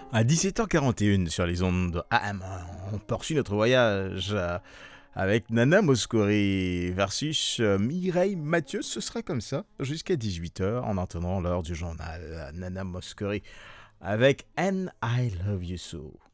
À 17h41 sur les ondes de AM, on poursuit notre voyage avec Nana Mouskouri versus Mireille Mathieu. Ce sera comme ça jusqu'à 18h en attendant l'heure du journal. Nana Mouskouri avec And I Love You So.